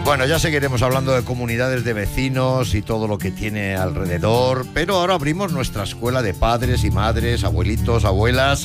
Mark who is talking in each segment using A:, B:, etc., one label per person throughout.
A: Bueno, ya seguiremos hablando de comunidades de vecinos y todo lo que tiene alrededor, pero ahora abrimos nuestra escuela de padres y madres, abuelitos, abuelas,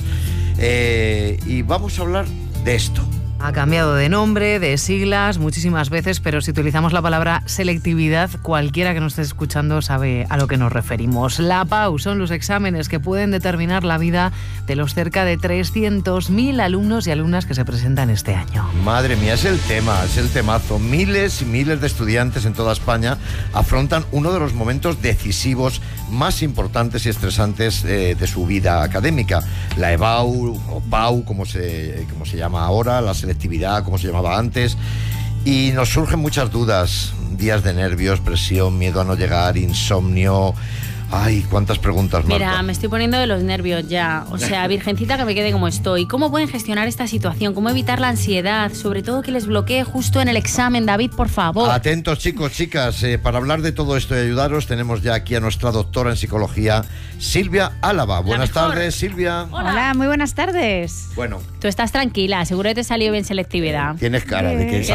A: y vamos a hablar de esto.
B: Ha cambiado de nombre, de siglas muchísimas veces, pero si utilizamos la palabra selectividad, cualquiera que nos esté escuchando sabe a lo que nos referimos. La PAU son los exámenes que pueden determinar la vida de los cerca de 300.000 alumnos y alumnas que se presentan este año.
A: Madre mía, es el temazo. Miles y miles de estudiantes en toda España afrontan uno de los momentos decisivos más importantes y estresantes de su vida académica. La EBAU o PAU, como se llama ahora, la selectividad, como se llamaba antes, y nos surgen muchas dudas, días de nervios, presión, miedo a no llegar, insomnio. Ay, cuántas preguntas, Marta.
C: Mira, me estoy poniendo de los nervios ya. O sea, virgencita que me quede como estoy. ¿Cómo pueden gestionar esta situación? ¿Cómo evitar la ansiedad? Sobre todo que les bloquee justo en el examen, David, por favor.
A: Atentos, chicos, chicas. Para hablar de todo esto y ayudaros, tenemos ya aquí a nuestra doctora en psicología, Silvia Álava. Buenas tardes, Silvia.
D: Hola, muy buenas tardes.
A: Bueno.
C: Tú estás tranquila, seguro que te salió bien selectividad.
A: Tienes cara de que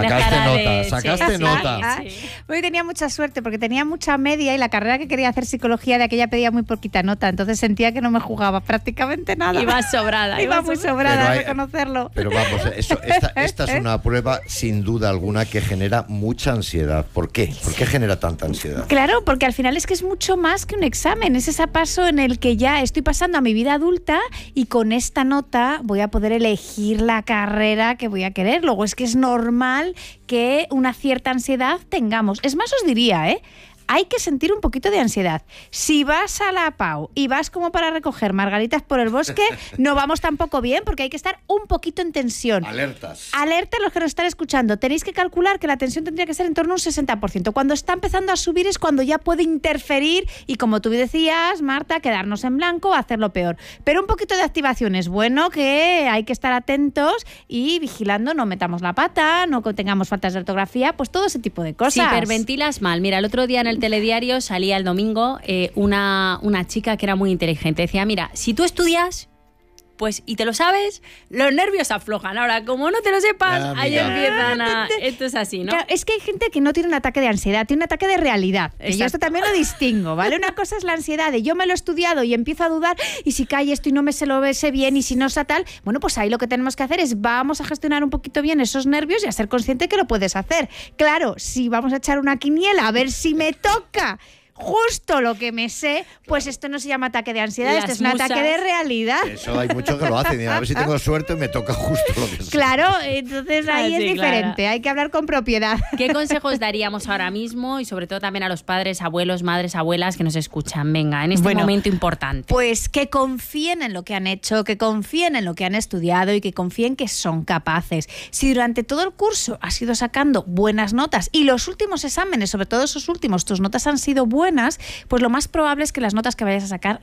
A: sacaste nota.
D: Sí. Hoy tenía mucha suerte porque tenía mucha media y la carrera que quería hacer psicología de aquella pedía muy poquita nota, entonces sentía que no me jugaba prácticamente nada.
C: Iba sobrada.
D: Iba muy sobrada, reconocerlo.
A: Pero vamos, esta es una prueba sin duda alguna que genera mucha ansiedad. ¿Por qué? ¿Por qué genera tanta ansiedad?
D: Claro, porque al final es que es mucho más que un examen, es ese paso en el que ya estoy pasando a mi vida adulta y con esta nota voy a poder elegir la carrera que voy a querer. Luego es que es normal que una cierta ansiedad tengamos. Es más, os diría, hay que sentir un poquito de ansiedad. Si vas a la PAU y vas como para recoger margaritas por el bosque, no vamos tampoco bien porque hay que estar un poquito en tensión.
A: Alertas.
D: Alerta a los que nos están escuchando. Tenéis que calcular que la tensión tendría que ser en torno a un 60%. Cuando está empezando a subir es cuando ya puede interferir y, como tú decías, Marta, quedarnos en blanco o hacerlo peor. Pero un poquito de activación es bueno, que hay que estar atentos y vigilando, no metamos la pata, no tengamos faltas de ortografía, pues todo ese tipo de cosas.
C: Si hiperventilas mal. Mira, el otro día en el telediario salía el domingo una chica que era muy inteligente. Decía, mira, si tú estudias, pues, y te lo sabes, los nervios aflojan. Ahora, como no te lo sepas, ahí empiezan a... Esto es así, ¿no?
D: Claro, es que hay gente que no tiene un ataque de ansiedad, tiene un ataque de realidad. Y yo esto también lo distingo, ¿vale? Una cosa es la ansiedad de yo me lo he estudiado y empiezo a dudar, y si cae esto y no me se lo sé bien y si no está tal, bueno, pues ahí lo que tenemos que hacer es vamos a gestionar un poquito bien esos nervios y a ser consciente que lo puedes hacer. Claro, si vamos a echar una quiniela a ver si me toca justo lo que me sé, pues esto no se llama ataque de ansiedad, esto es un ataque de realidad.
A: Eso hay muchos que lo hacen, a ver si tengo suerte me toca justo lo que sé.
D: Claro, entonces ahí es diferente, claro. Hay que hablar con propiedad.
C: ¿Qué consejos daríamos ahora mismo y sobre todo también a los padres, abuelos, madres, abuelas que nos escuchan? Venga, en este momento importante.
D: Pues que confíen en lo que han hecho, que confíen en lo que han estudiado y que confíen que son capaces. Si durante todo el curso has ido sacando buenas notas y los últimos exámenes, sobre todo esos últimos, tus notas han sido buenas, pues lo más probable es que las notas que vayas a sacar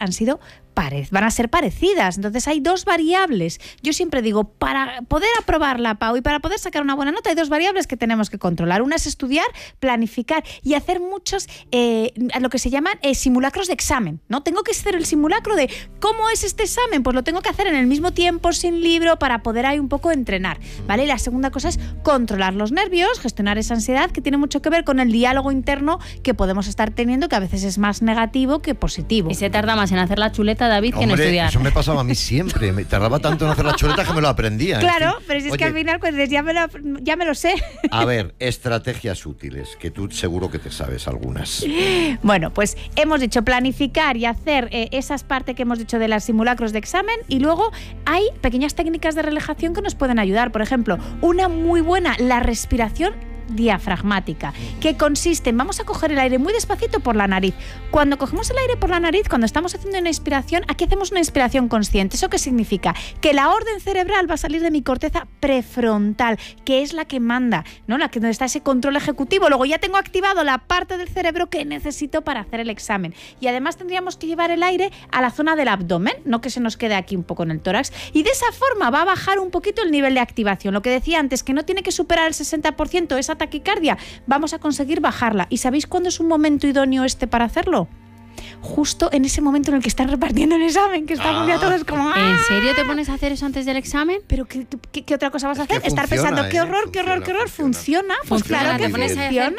D: van a ser parecidas. Entonces hay dos variables. Yo siempre digo, para poder aprobar la PAU y para poder sacar una buena nota hay dos variables que tenemos que controlar. Una es estudiar, planificar y hacer muchos, lo que se llaman simulacros de examen, ¿no? Tengo que hacer el simulacro de cómo es este examen, pues lo tengo que hacer en el mismo tiempo, sin libro, para poder ahí un poco entrenar, ¿vale? Y la segunda cosa es controlar los nervios, gestionar esa ansiedad que tiene mucho que ver con el diálogo interno que podemos estar teniendo, que a veces es más negativo que positivo.
C: Y se tarda más en hacer la chuleta, David, que en estudiar.
A: Eso me pasaba a mí siempre. Me tardaba tanto en hacer la chuleta que me lo aprendía.
D: Claro, pero si es que al final pues ya me lo sé.
A: A ver, estrategias útiles, que tú seguro que te sabes algunas.
D: Bueno, pues hemos dicho planificar y hacer esas partes que hemos dicho de los simulacros de examen, y luego hay pequeñas técnicas de relajación que nos pueden ayudar. Por ejemplo, una muy buena, la respiración diafragmática, que consiste en vamos a coger el aire muy despacito por la nariz. Cuando cogemos el aire por la nariz, cuando estamos haciendo una inspiración, aquí hacemos una inspiración consciente. ¿Eso qué significa? Que la orden cerebral va a salir de mi corteza prefrontal, que es la que manda, ¿no? La que donde está ese control ejecutivo. Luego ya tengo activado la parte del cerebro que necesito para hacer el examen. Y además tendríamos que llevar el aire a la zona del abdomen, no que se nos quede aquí un poco en el tórax. Y de esa forma va a bajar un poquito el nivel de activación. Lo que decía antes, que no tiene que superar el 60% esa taquicardia, vamos a conseguir bajarla. ¿Y sabéis cuándo es un momento idóneo para hacerlo? justo en ese momento en el que están repartiendo el examen, que estamos ya todos como...
C: ¿En serio te pones a hacer eso antes del examen?
D: ¿Pero qué otra cosa vas a hacer? Estar
A: funciona,
D: pensando, qué horror, qué horror, qué horror. Funciona. Pues claro que funciona.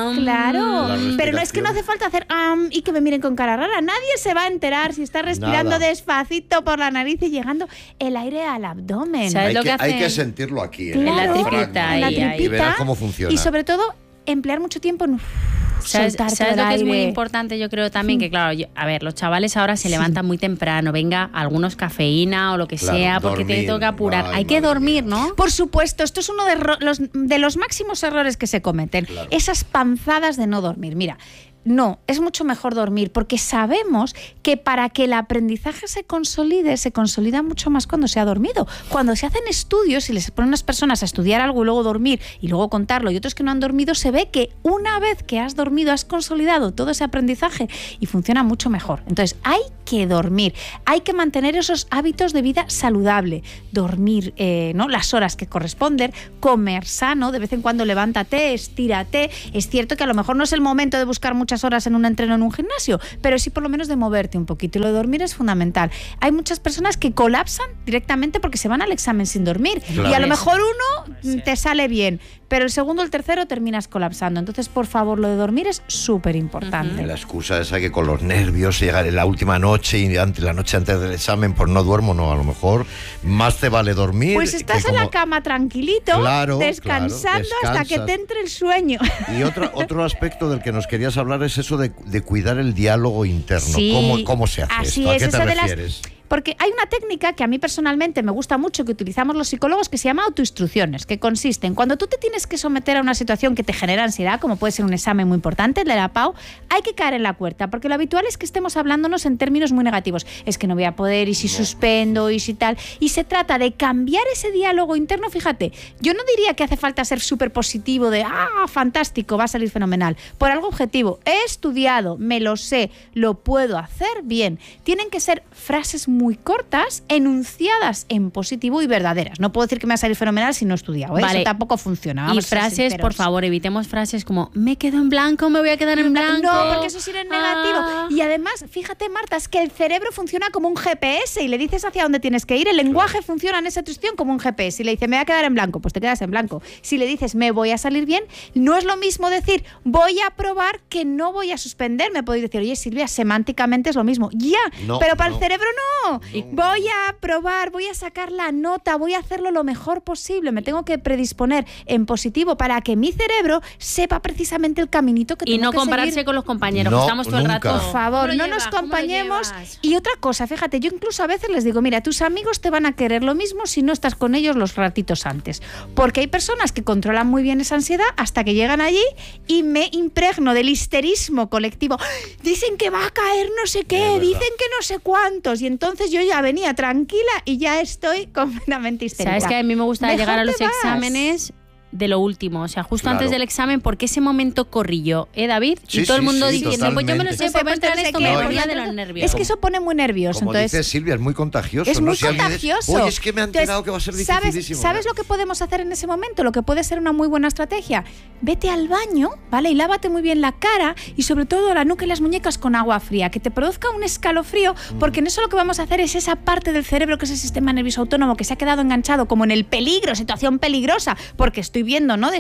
D: Claro. Pero no es que no hace falta hacer y que me miren con cara rara. Nadie se va a enterar si está respirando despacito por la nariz y llegando el aire al abdomen.
C: ¿Sabes lo que
A: hay
C: hacen?
A: que sentirlo aquí.
C: En la tripita.
D: En la tripita.
A: Y verás cómo funciona.
D: Y sobre todo, emplear mucho tiempo en
C: ¿Sabes
D: soltar todo
C: lo
D: el
C: que es muy
D: aire?
C: importante? Yo creo también que, claro, a ver, los chavales ahora se levantan muy temprano, venga, algunos cafeína o lo que
A: Claro,
C: sea, porque
A: dormir.
C: te toca apurar.
A: Ay,
C: Hay que
A: madre
C: dormir,
A: mía.
C: ¿no?
D: Por supuesto, esto es uno de los máximos errores que se cometen.
A: Claro.
D: Esas panzadas de no dormir. Mira, no, es mucho mejor dormir porque sabemos que para que el aprendizaje se consolida mucho más cuando se ha dormido. Cuando se hacen estudios y les ponen a unas personas a estudiar algo y luego dormir y luego contarlo y otros que no han dormido, se ve que una vez que has dormido has consolidado todo ese aprendizaje y funciona mucho mejor. Entonces hay que dormir, hay que mantener esos hábitos de vida saludable, dormir ¿no? las horas que corresponden, comer sano, de vez en cuando levántate, estírate. Es cierto que a lo mejor no es el momento de buscar muchas horas en un entreno en un gimnasio, pero sí por lo menos de moverte un poquito, y lo de dormir es fundamental. Hay muchas personas que colapsan directamente porque se van al examen sin dormir,
A: Claro.
D: y a lo mejor uno te sale bien, pero el segundo o el tercero terminas colapsando. Entonces, por favor, lo de dormir es súper importante.
A: La excusa esa que con los nervios llegar en la última noche y la noche antes del examen, pues no duermo, no, a lo mejor más te vale dormir.
D: Pues estás en la cama tranquilito,
A: Claro,
D: descansando
A: claro,
D: hasta que te entre el sueño.
A: Y otro aspecto del que nos querías hablar es eso de cuidar el diálogo interno.
D: Sí,
A: ¿Cómo se hace
D: así
A: esto? ¿A
D: es,
A: qué te
D: eso de
A: refieres?
D: Porque hay una técnica que a mí personalmente me gusta mucho, que utilizamos los psicólogos, que se llama autoinstrucciones, que consiste en cuando tú te tienes que someter a una situación que te genera ansiedad, como puede ser un examen muy importante, el de la PAU, hay que caer en la cuerda, porque lo habitual es que estemos hablándonos en términos muy negativos. Es que no voy a poder, y si suspendo, y si tal. Y se trata de cambiar ese diálogo interno. Fíjate, yo no diría que hace falta ser súper positivo de, fantástico, va a salir fenomenal. Por algo objetivo, he estudiado, me lo sé, lo puedo hacer bien. Tienen que ser frases muy cortas, enunciadas en positivo y verdaderas. No puedo decir que me va a salir fenomenal si no he estudiado, ¿eh?
C: Vale.
D: Eso tampoco funciona.
C: Y
D: Vamos a ser
C: frases,
D: sinceros.
C: por favor, evitemos frases como me quedo en blanco, me voy a quedar en blanco.
D: No, porque eso es ir en negativo. Y además, fíjate, Marta, es que el cerebro funciona como un GPS y le dices hacia dónde tienes que ir. El lenguaje funciona en esa instrucción como un GPS. Y le dices, me voy a quedar en blanco, pues te quedas en blanco. Si le dices, me voy a salir bien, no es lo mismo decir, voy a probar, que no voy a suspender. Me podéis decir, oye, Silvia, semánticamente es lo mismo. Ya,
A: No,
D: pero para
A: no.
D: el cerebro no. Voy a probar, voy a sacar la nota, voy a hacerlo lo mejor posible. Me tengo que predisponer en positivo para que mi cerebro sepa precisamente el caminito que
C: Y
D: tengo
C: no
D: que
C: compararse
D: seguir.
C: con los compañeros,
A: No,
C: que estamos todo el
A: nunca.
C: rato.
D: Por favor,
C: ¿Cómo lo
D: no
C: llevas?
D: nos
C: ¿Cómo lo
D: acompañemos.
C: llevas?
D: Y otra cosa, fíjate, yo incluso a veces les digo, mira, tus amigos te van a querer lo mismo si no estás con ellos los ratitos antes. Porque hay personas que controlan muy bien esa ansiedad hasta que llegan allí y me impregno del histerismo colectivo. Dicen que va a caer no sé qué,
A: Es
D: dicen
A: verdad.
D: que no sé cuántos. Y entonces yo ya venía tranquila y ya estoy completamente histérica.
C: Sabes que a mí me gusta
D: Mejor
C: llegar a
D: te
C: los
D: vas.
C: exámenes de lo último, o sea, justo
A: Claro.
C: antes del examen, porque ese momento corrillo, David,
A: Sí,
C: y todo el
A: sí,
C: mundo
A: sí,
C: diciendo, pues yo me lo
A: totalmente.
C: sé, pues voy a entrar en esto, me
A: No,
C: ponía
A: y-
C: de los nervios.
D: Es que eso pone muy nervioso.
A: Como
D: Entonces,
A: dice Silvia, es muy contagioso.
D: es
A: ¿no?
D: muy
A: Si alguien dice,
D: contagioso.
A: oye, es que me han
D: Entonces,
A: enterado que va a ser
D: ¿sabes,
A: dificilísimo.
D: ¿Sabes lo que podemos hacer en ese momento? Lo que puede ser una muy buena estrategia. Vete al baño, ¿vale? Y lávate muy bien la cara y sobre todo la nuca y las muñecas con agua fría, que te produzca un escalofrío, porque en eso lo que vamos a hacer es esa parte del cerebro que es el sistema nervioso autónomo que se ha quedado enganchado como en el peligro, situación peligrosa, porque estoy viendo, ¿no?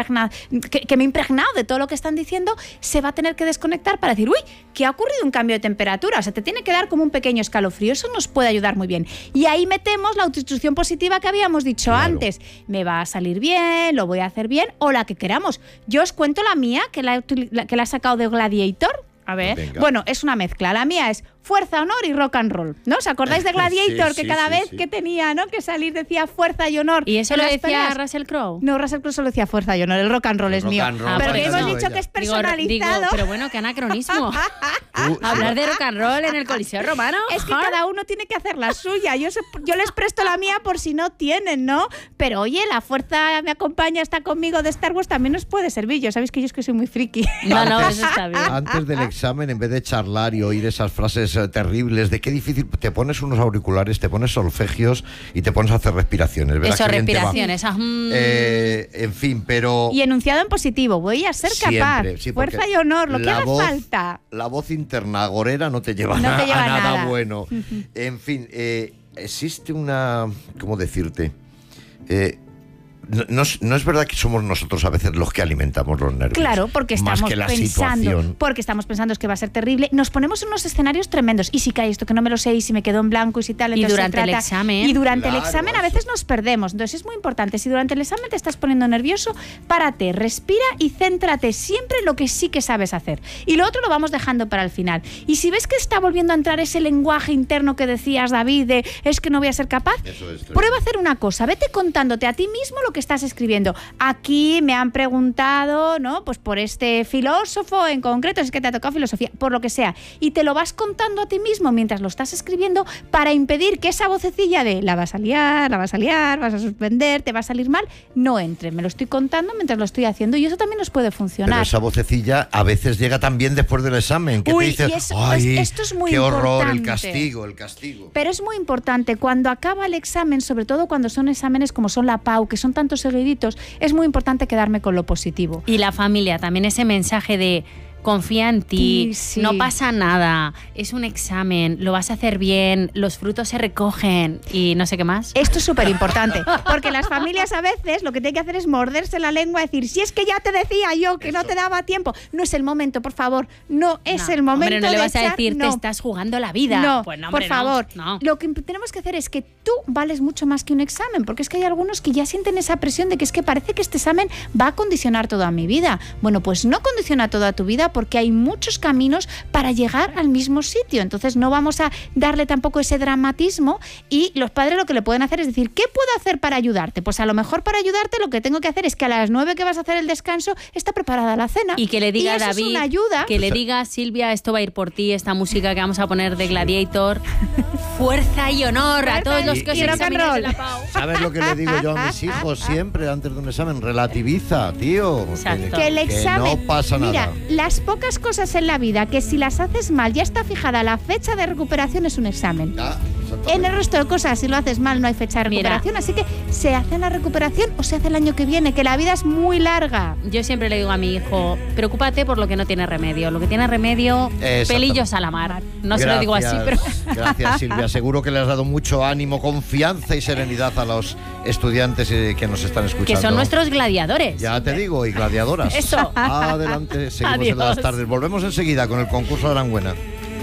D: Que me he impregnado de todo lo que están diciendo, se va a tener que desconectar para decir, uy, que ha ocurrido un cambio de temperatura, o sea, te tiene que dar como un pequeño escalofrío. Eso nos puede ayudar muy bien. Y ahí metemos la autoinstrucción positiva que habíamos dicho antes. Me va a salir bien, lo voy a hacer bien, o la que queramos. Yo os cuento la mía, que la he sacado de Gladiator.
C: A ver.
A: Venga.
D: Bueno, es una mezcla. La mía es fuerza, honor y rock and roll, ¿no? ¿Os acordáis de Gladiator?
A: Sí,
D: que
A: sí,
D: cada
A: sí,
D: vez
A: sí.
D: que tenía, ¿no? Que salir decía fuerza y honor.
C: ¿Y eso
D: en
C: lo
D: las
C: decía
D: peleas.
C: Russell Crowe?
D: No, Russell Crowe solo decía fuerza y honor. El rock and roll
A: El
D: es
A: rock
D: mío.
A: and roll,
D: Pero
C: por
D: que
C: eso
D: hemos
C: no.
D: dicho que es
C: Digo,
D: personalizado.
C: pero bueno, qué anacronismo. Hablar de rock and roll en el Coliseo Romano.
D: Es que cada uno tiene que hacer la suya. Yo les presto la mía por si no tienen, ¿no? Pero oye, la fuerza me acompaña, está conmigo de Star Wars, también nos puede servir. Ya sabéis que yo es que soy muy friki.
C: No, eso está bien.
A: Antes del examen, en vez de charlar y oír esas frases terribles, de qué difícil, te pones unos auriculares, te pones solfegios y te pones a hacer respiraciones. Verás
C: Eso,
A: qué bien te va.
C: respiraciones.
A: En fin, pero...
D: Y enunciado en positivo, voy a ser capaz.
A: Sí, porque
D: fuerza y honor, lo que haga falta.
A: La voz interna agorera no te lleva,
D: No te lleva
A: a nada
D: nada.
A: bueno. En fin, existe una... ¿Cómo decirte? No es verdad que somos nosotros a veces los que alimentamos los nervios.
D: Claro, porque
A: más
D: estamos
A: que la
D: pensando,
A: situación.
D: porque estamos pensando es que va a ser terrible. Nos ponemos en unos escenarios tremendos. Y si cae esto que no me lo sé y si me quedo en blanco y si tal.
C: Y
D: entonces
C: durante el examen.
D: Y durante el
A: Claro,
D: examen a veces nos perdemos. Entonces es muy importante. Si durante el examen te estás poniendo nervioso, párate, respira y céntrate siempre en lo que sí que sabes hacer. Y lo otro lo vamos dejando para el final. Y si ves que está volviendo a entrar ese lenguaje interno que decías, David, de es que no voy a ser capaz, prueba a hacer una cosa. Vete contándote a ti mismo lo que estás escribiendo. Aquí me han preguntado, ¿no? Pues por este filósofo en concreto, es que te ha tocado filosofía, por lo que sea. Y te lo vas contando a ti mismo mientras lo estás escribiendo para impedir que esa vocecilla de la vas a liar, vas a suspender, te va a salir mal, no entre. Me lo estoy contando mientras lo estoy haciendo y eso también nos puede funcionar.
A: Pero esa vocecilla a veces llega también después del examen, que
D: Uy,
A: te dices,
D: y
A: ¡ay,
D: esto es muy
A: qué horror,
D: importante!
A: el castigo!
D: Pero es muy importante, cuando acaba el examen, sobre todo cuando son exámenes como son la PAU, que son tantos seguiditos, es muy importante quedarme con lo positivo.
C: Y la familia, también ese mensaje de confía en ti,
D: Sí.
C: no pasa nada, es un examen, lo vas a hacer bien, los frutos se recogen y no sé qué más.
D: Esto es súper importante, porque las familias a veces lo que tienen que hacer es morderse la lengua y decir, si es que ya te decía yo que no te daba tiempo, no es el momento, por favor, no es el momento.
C: Hombre, no le
D: de
C: vas a
D: echar,
C: decir, te
D: no.
C: estás jugando la vida.
D: No,
C: Pues no,
D: por
C: hombre,
D: favor.
C: no.
D: Lo que tenemos que hacer es que tú vales mucho más que un examen, porque es que hay algunos que ya sienten esa presión de que es que parece que este examen va a condicionar toda mi vida. Bueno, pues no condiciona toda tu vida porque hay muchos caminos para llegar al mismo sitio. Entonces no vamos a darle tampoco ese dramatismo y los padres lo que le pueden hacer es decir, ¿qué puedo hacer para ayudarte? Pues a lo mejor para ayudarte lo que tengo que hacer es que a las 9 que vas a hacer el descanso está preparada la cena.
C: Y que le diga a
D: eso
C: David,
D: es una ayuda.
C: que le diga, Silvia, esto va a ir por ti, esta música que vamos a poner de Gladiator. Fuerza y honor a todos los que os
D: y rock and
C: examináis
D: roll.
C: de la PAU.
A: ¿Sabes lo que le digo yo a mis hijos siempre antes de un examen? Relativiza, tío.
C: Exacto.
D: Que el examen,
A: no pasa
D: mira,
A: nada.
D: las pocas cosas en la vida que si las haces mal ya está fijada la fecha de recuperación es un examen.
A: Ah,
D: En el resto de cosas, si lo haces mal, no hay fecha de
C: Mira.
D: recuperación. Así que se hace en la recuperación o se hace el año que viene, que la vida es muy larga.
C: Yo siempre le digo a mi hijo, preocúpate por lo que no tiene remedio. Lo que tiene remedio, pelillos a la mar. No se lo digo así, pero...
A: Gracias, Silvia. Seguro que le has dado mucho ánimo, confianza y serenidad a los estudiantes que nos están escuchando.
C: que son nuestros gladiadores.
A: Ya te digo, y gladiadoras.
C: Eso.
A: Adelante, seguimos en las
C: Adiós.
A: tardes. Volvemos enseguida con el concurso de Aranguena.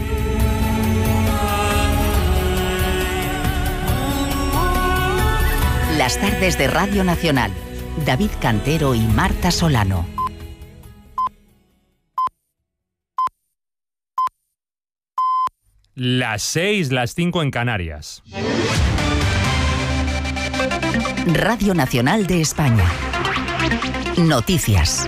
E: Las tardes de Radio Nacional. David Cantero y Marta Solano.
F: Las 6, las 5 en Canarias.
E: Radio Nacional de España. Noticias.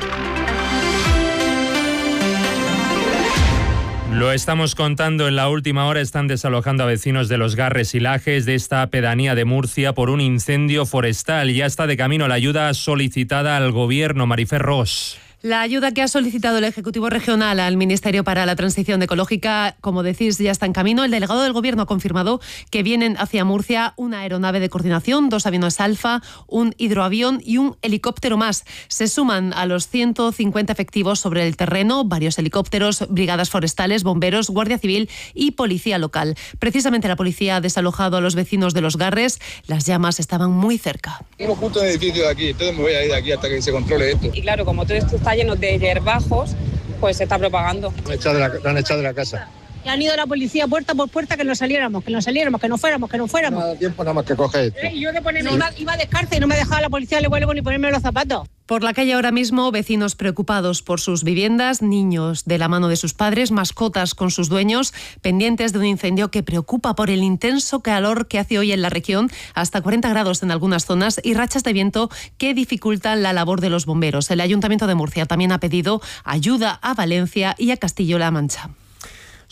F: Lo estamos contando, en la última hora están desalojando a vecinos de Los Garres y Lajes de esta pedanía de Murcia por un incendio forestal. Ya está de camino la ayuda solicitada al gobierno. Marifer Ros.
G: La ayuda que ha solicitado el Ejecutivo Regional al Ministerio para la Transición Ecológica, como decís, ya está en camino. El delegado del Gobierno ha confirmado que vienen hacia Murcia una aeronave de coordinación, 2 aviones Alfa, un hidroavión y un helicóptero más. Se suman a los 150 efectivos sobre el terreno, varios helicópteros, brigadas forestales, bomberos, Guardia Civil y policía local. Precisamente la policía ha desalojado a los vecinos de Los Garres. Las llamas estaban muy cerca.
H: Tengo justo en el edificio de aquí, entonces me voy a ir de aquí hasta que se controle esto.
I: Y claro, como todo esto está lleno de hierbajos, pues se está propagando.
H: Lo han echado de la casa.
J: Y han ido la policía puerta por puerta que no saliéramos, que no fuéramos.
H: No me da tiempo nada más que coger esto.
J: Y yo de ponerme, iba descalza y no me dejaba la policía al igual ni ponerme los zapatos.
G: Por la calle ahora mismo, vecinos preocupados por sus viviendas, niños de la mano de sus padres, mascotas con sus dueños, pendientes de un incendio que preocupa por el intenso calor que hace hoy en la región, hasta 40 grados en algunas zonas, y rachas de viento que dificultan la labor de los bomberos. El Ayuntamiento de Murcia también ha pedido ayuda a Valencia y a Castilla-La Mancha.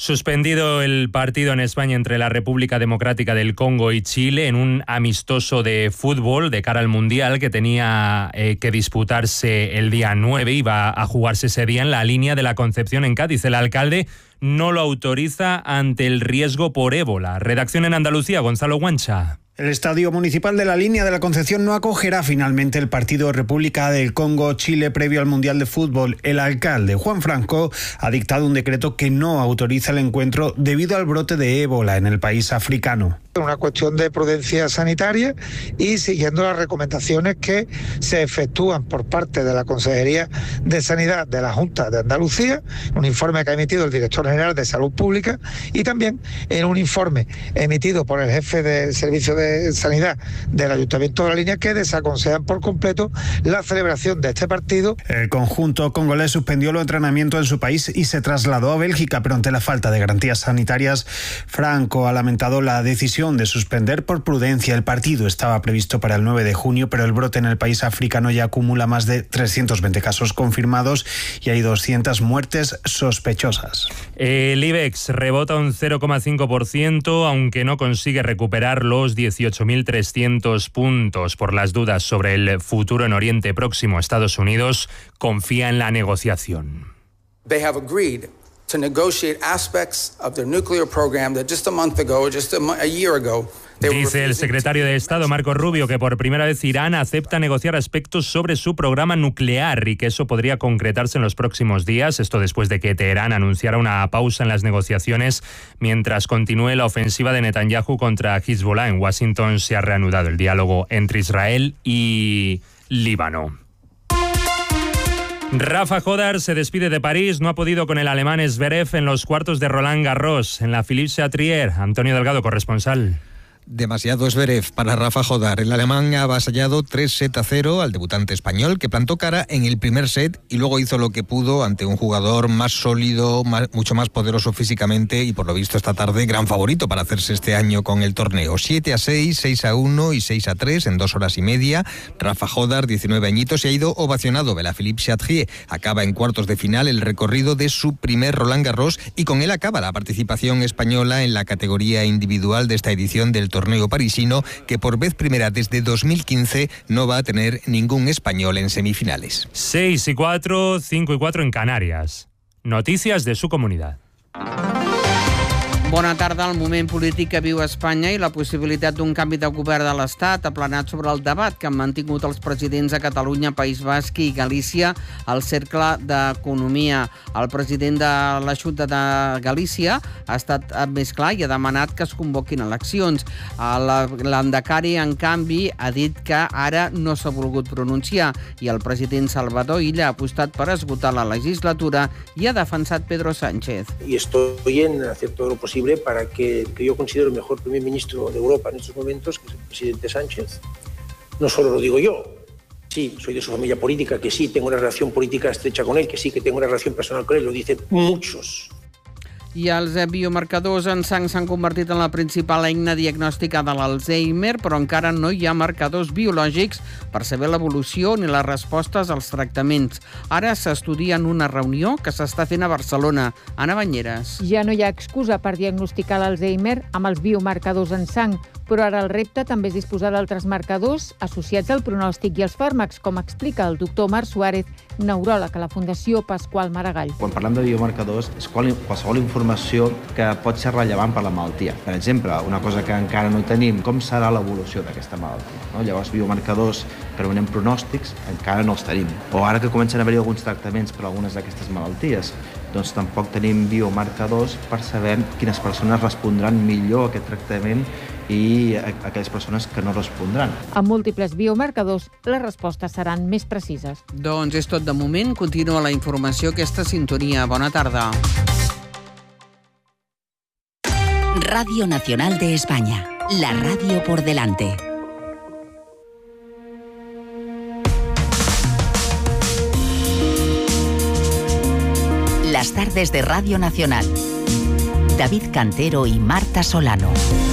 F: Suspendido el partido en España entre la República Democrática del Congo y Chile en un amistoso de fútbol de cara al Mundial que tenía que disputarse el día 9, iba a jugarse ese día en la línea de la Concepción en Cádiz. El alcalde no lo autoriza ante el riesgo por ébola. Redacción en Andalucía, Gonzalo Guancha.
K: El Estadio Municipal de la Línea de la Concepción no acogerá finalmente el partido República del Congo-Chile previo al Mundial de Fútbol. El alcalde, Juan Franco, ha dictado un decreto que no autoriza el encuentro debido al brote de ébola en el país africano.
L: Una cuestión de prudencia sanitaria y siguiendo las recomendaciones que se efectúan por parte de la Consejería de Sanidad de la Junta de Andalucía, un informe que ha emitido el director general de Salud Pública y también en un informe emitido por el jefe del Servicio de Sanidad del Ayuntamiento de la Línea, que desaconsejan por completo la celebración de este partido.
K: El conjunto congolés suspendió los entrenamientos en su país y se trasladó a Bélgica, pero ante la falta de garantías sanitarias, Franco ha lamentado la decisión de suspender por prudencia. El partido estaba previsto para el 9 de junio, pero el brote en el país africano ya acumula más de 320 casos confirmados y hay 200 muertes sospechosas.
F: El IBEX rebota un 0,5%, aunque no consigue recuperar los 18.300 puntos. Por las dudas sobre el futuro en Oriente Próximo, Estados Unidos confía en la negociación.
M: They have agreed to negotiate aspects of their nuclear program that just a month ago, a year ago.
F: Dice el secretario de Estado, Marco Rubio, que por primera vez Irán acepta negociar aspectos sobre su programa nuclear y que eso podría concretarse en los próximos días. Esto después de que Teherán anunciara una pausa en las negociaciones mientras continúe la ofensiva de Netanyahu contra Hezbollah. En Washington se ha reanudado el diálogo entre Israel y Líbano. Rafa Jodar se despide de París, no ha podido con el alemán Zverev en los cuartos de Roland Garros, en la Philippe Chatrier. Antonio Delgado, corresponsal.
N: Demasiado Zverev para Rafa Jodar. El alemán ha avasallado 3-0 al debutante español, que plantó cara en el primer set y luego hizo lo que pudo ante un jugador más sólido, mucho más poderoso físicamente y por lo visto esta tarde gran favorito para hacerse este año con el torneo. 7-6, 6-1 y 6-3 en 2 horas y media. Rafa Jodar, 19 añitos, se ha ido ovacionado de la Philippe Chatrier. Acaba en cuartos de final el recorrido de su primer Roland Garros y con él acaba la participación española en la categoría individual de esta edición del torneo parisino, que por vez primera desde 2015 no va a tener ningún español en semifinales.
F: 6-4, 5-4 en Canarias. Noticias de su comunidad.
O: Bona tarda. El moment polític que viu Espanya i la possibilitat d'un canvi de govern de l'Estat ha planat sobre el debat que han mantingut els presidents de Catalunya, País Basc i Galícia al Cercle d'Economia. El president de la Xunta de Galícia ha estat més clar i ha demanat que es convoquin eleccions. L'Endacari, en canvi, ha dit que ara no s'ha volgut pronunciar i el president Salvador Illa ha apostat per esgotar la legislatura i ha defensat Pedro Sánchez.
P: Y estoy en hacer todo lo posible para que yo considero el mejor primer ministro de Europa en estos momentos, que es el presidente Sánchez. No solo lo digo yo, sí, soy de su familia política, que sí, tengo una relación política estrecha con él, que sí, que tengo una relación personal con él, lo dicen muchos.
O: I els biomarcadors en sang s'han convertit en la principal eina diagnòstica de l'Alzheimer, però encara no hi ha marcadors biològics per saber l'evolució ni les respostes als tractaments. Ara s'estudia en una reunió que s'està fent a Barcelona. Anna Banyeres.
Q: Ja no hi ha excusa per diagnosticar l'Alzheimer amb els biomarcadors en sang, però ara el repte també és disposar d'altres marcadors associats al pronòstic i als fàrmacs, com explica el doctor Marc Suárez, neuròleg a la Fundació Pasqual Maragall.
R: Quan parlem de biomarcadors és qualsevol informació que pot ser rellevant per la malaltia. Per exemple, una cosa que encara no tenim, com serà l'evolució d'aquesta malaltia. No? Llavors, biomarcadors que anomenem pronòstics encara no els tenim. O ara que comencen a haver-hi alguns tractaments per a algunes d'aquestes malalties, doncs tampoc tenim biomarcadors per saber quines persones respondran millor a aquest tractament i aquelles persones que no respondran.
Q: Amb múltiples biomarcadors, les respostes seran més precises.
O: Doncs és tot de moment. Continua la informació, aquesta sintonia. Bona tarda.
E: Radio Nacional de España. La radio por delante. Las tardes de Radio Nacional. David Cantero y Marta Solano.